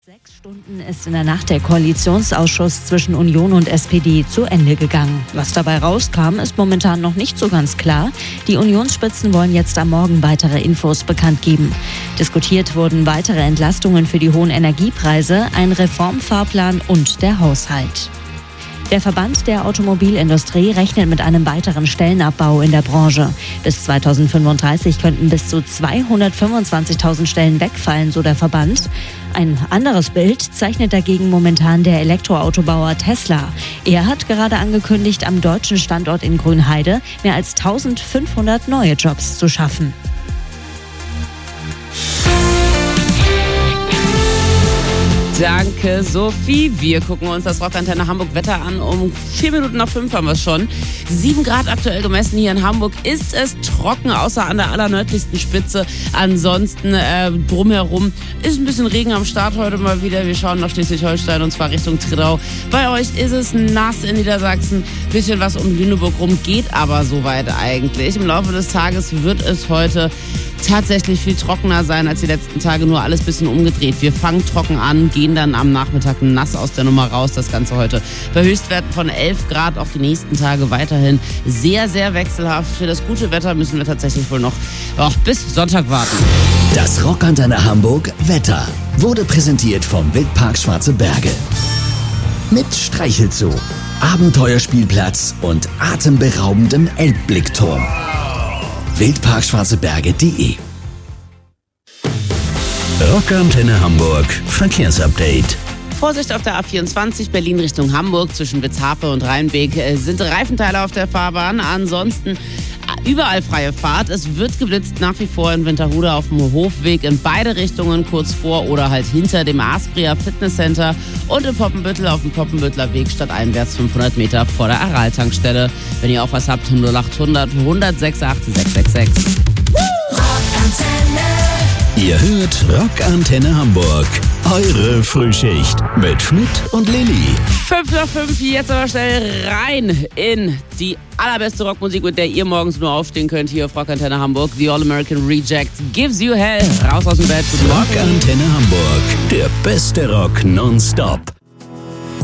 6 Stunden ist in der Nacht der Koalitionsausschuss zwischen Union und SPD zu Ende gegangen. Was dabei rauskam, ist momentan noch nicht so ganz klar. Die Unionsspitzen wollen jetzt am Morgen weitere Infos bekannt geben. Diskutiert wurden weitere Entlastungen für die hohen Energiepreise, ein Reformfahrplan und der Haushalt. Der Verband der Automobilindustrie rechnet mit einem weiteren Stellenabbau in der Branche. Bis 2035 könnten bis zu 225.000 Stellen wegfallen, so der Verband. Ein anderes Bild zeichnet dagegen momentan der Elektroautobauer Tesla. Er hat gerade angekündigt, am deutschen Standort in Grünheide mehr als 1.500 neue Jobs zu schaffen. Danke, Sophie. Wir gucken uns das Rockantenne Hamburg Wetter an. Um 4:05 haben wir es schon. 7 Grad aktuell gemessen hier in Hamburg. Ist es trocken, außer an der allernördlichsten Spitze. Ansonsten drumherum ist ein bisschen Regen am Start heute mal wieder. Wir schauen nach Schleswig-Holstein und zwar Richtung Trittau. Bei euch ist es nass in Niedersachsen. Bisschen was um Lüneburg rum, geht aber soweit eigentlich. Im Laufe des Tages wird es heute tatsächlich viel trockener sein als die letzten Tage, nur alles ein bisschen umgedreht. Wir fangen trocken an, gehen dann am Nachmittag nass aus der Nummer raus. Das Ganze heute bei Höchstwerten von 11 Grad, auch die nächsten Tage weiterhin sehr, sehr wechselhaft. Für das gute Wetter müssen wir tatsächlich wohl noch bis Sonntag warten. Das Rockantenne Hamburg Wetter wurde präsentiert vom Wildpark Schwarze Berge. Mit Streichelzoo, Abenteuerspielplatz und atemberaubendem Elbblickturm. wildparkschwarzeberge.de. Rockantenne Hamburg Verkehrsupdate. Vorsicht auf der A24 Berlin Richtung Hamburg zwischen Witzhafe und Rheinbeek sind Reifenteile auf der Fahrbahn. Ansonsten überall freie Fahrt. Es wird geblitzt nach wie vor in Winterhude auf dem Hofweg in beide Richtungen, kurz vor oder halt hinter dem Aspria Fitnesscenter und in Poppenbüttel auf dem Poppenbüttler Weg stadteinwärts 500 Meter vor der Aral-Tankstelle. Wenn ihr auch was habt, 0800 106 666. Ihr hört Rockantenne Hamburg. Eure Frühschicht mit Schmidt und Lilly. 5:05, jetzt aber schnell rein in die allerbeste Rockmusik, mit der ihr morgens nur aufstehen könnt hier auf Rockantenne Hamburg. The All American Reject Gives You Hell. Raus aus dem Bett. Rockantenne Hamburg. Der beste Rock nonstop.